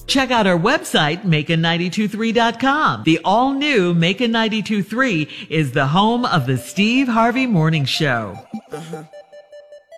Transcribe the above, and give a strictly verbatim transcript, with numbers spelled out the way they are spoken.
Check out our website, Macon nine two three dot com. The all-new Macon nine two three is the home of the Steve Harvey Morning Show.